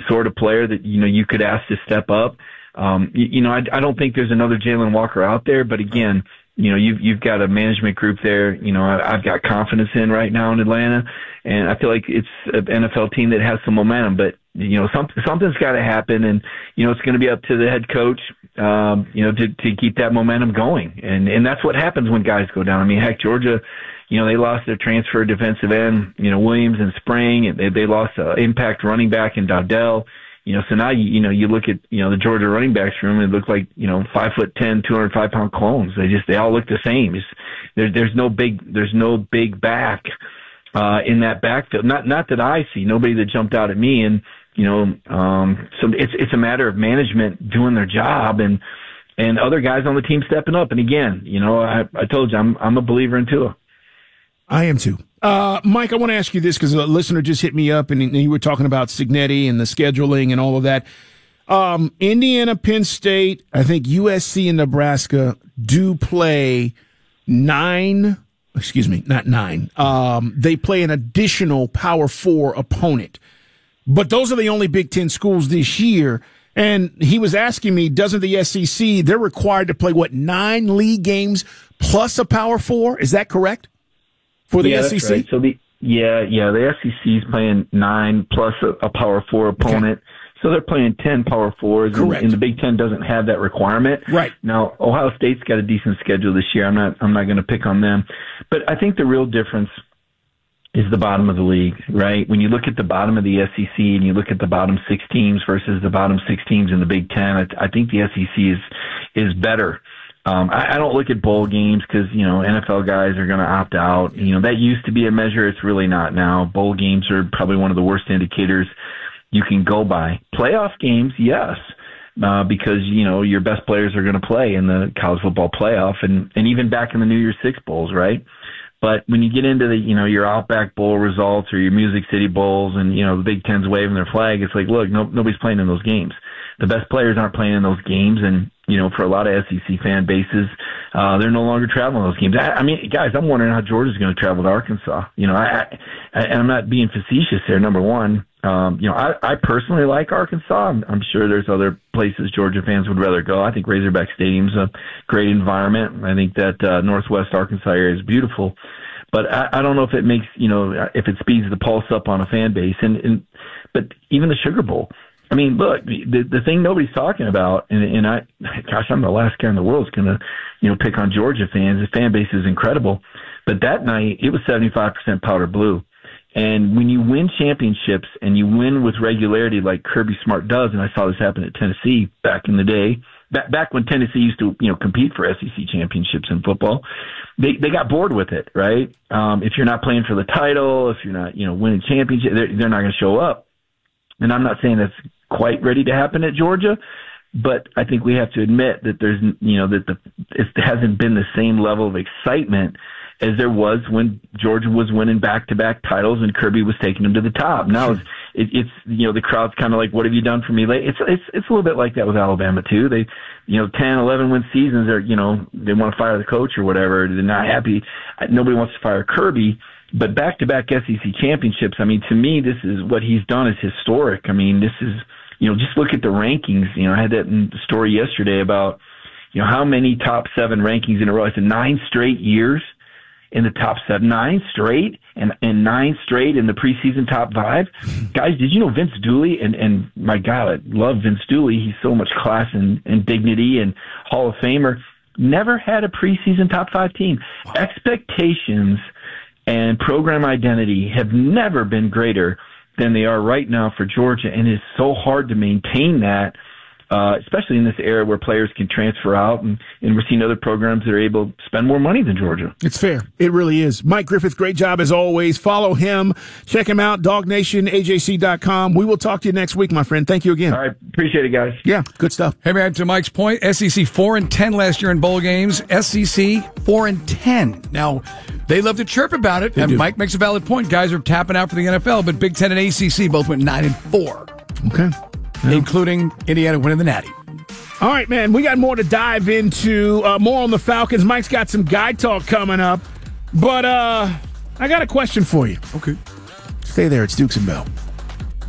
sort of player that, you could ask to step up. I don't think there's another Jalen Walker out there, but again, you've got a management group there, I've got confidence in right now in Atlanta, and I feel like it's an NFL team that has some momentum, but, something's got to happen, and, it's going to be up to the head coach, to keep that momentum going. And that's what happens when guys go down. I mean, heck, Georgia, they lost their transfer defensive end, Williams and Spring, and they lost impact running back in Dowdell. So now you look at the Georgia running backs room, and it looks like 5'10", 205-pound clones. They all look the same. There's no big back in that backfield. Not that I see. Nobody that jumped out at me. And so it's a matter of management doing their job and other guys on the team stepping up. And again, I told you I'm a believer in Tua. I am too. Mike, I want to ask you this because a listener just hit me up and you were talking about Cignetti and the scheduling and all of that. Indiana, Penn State, I think USC and Nebraska do play not nine. They play an additional Power 4 opponent. But those are the only Big Ten schools this year. And he was asking me, doesn't the SEC, they're required to play, 9 league games plus a Power 4? Is that correct? For the SEC? That's right. So the SEC is playing 9 plus a Power 4 opponent. Okay. So they're playing 10 Power 4s. Correct. And the Big Ten doesn't have that requirement. Right. Now, Ohio State's got a decent schedule this year. I'm not going to pick on them. But I think the real difference is the bottom of the league, right? When you look at the bottom of the SEC and you look at the bottom 6 teams versus the bottom 6 teams in the Big Ten, I think the SEC is better. I don't look at bowl games because, NFL guys are going to opt out. That used to be a measure. It's really not now. Bowl games are probably one of the worst indicators you can go by. Playoff games, yes, because, your best players are going to play in the college football playoff and even back in the New Year's Six bowls, right? But when you get into the, your Outback Bowl results or your Music City Bowls and, the Big Ten's waving their flag, it's like, look, nobody's playing in those games. The best players aren't playing in those games. And, for a lot of SEC fan bases, they're no longer traveling those games. I mean, guys, I'm wondering how Georgia's going to travel to Arkansas. And I'm not being facetious here, number one. I personally like Arkansas. I'm sure there's other places Georgia fans would rather go. I think Razorback Stadium's a great environment. I think that Northwest Arkansas area is beautiful. But I don't know if it makes, if it speeds the pulse up on a fan base. But even the Sugar Bowl. I mean, look, the thing nobody's talking about, and I'm the last guy in the world is going to, pick on Georgia fans. The fan base is incredible. But that night, it was 75% powder blue. And when you win championships and you win with regularity like Kirby Smart does, and I saw this happen at Tennessee back in the day, back when Tennessee used to, compete for SEC championships in football, they got bored with it, right? If you're not playing for the title, if you're not, winning championships, they're not going to show up. And I'm not saying that's quite ready to happen at Georgia, but I think we have to admit that there's, it hasn't been the same level of excitement as there was when Georgia was winning back-to-back titles and Kirby was taking them to the top. Now it's the crowd's kind of like, what have you done for me? It's a little bit like that with Alabama too. They, 10, 11 win seasons are, they want to fire the coach or whatever. They're not happy. Nobody wants to fire Kirby. But back-to-back SEC championships, I mean, to me, this is what he's done is historic. I mean, this is, just look at the rankings. I had that in the story yesterday about, how many top 7 rankings in a row. I said 9 straight years in the top 7, 9 straight, and 9 straight in the preseason top 5. Guys, did you know Vince Dooley, and my God, I love Vince Dooley. He's so much class and dignity and Hall of Famer. Never had a preseason top 5 team. Expectations and program identity have never been greater than they are right now for Georgia, and it's so hard to maintain that, especially in this era where players can transfer out, and we're seeing other programs that are able to spend more money than Georgia. It's fair. It really is. Mike Griffith, great job as always. Follow him. Check him out, DogNationAJC.com. We will talk to you next week, my friend. Thank you again. All right. Appreciate it, guys. Yeah, good stuff. Hey, man, to Mike's point, SEC 4-10 last year in bowl games. SEC 4-10. Now, they love to chirp about it, and Mike makes a valid point. Guys are tapping out for the NFL, but Big Ten and ACC both went 9-4. Okay. Yeah. Including Indiana winning the Natty. All right, man, we got more to dive into, more on the Falcons. Mike's got some guy talk coming up, but I got a question for you. Okay. Stay there. It's Dukes and Bell.